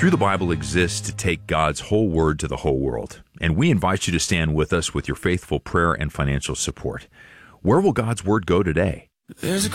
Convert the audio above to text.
Through the Bible exists to take God's whole word to the whole world, and we invite you to stand with us with your faithful prayer and financial support. Where will God's word go today? There's a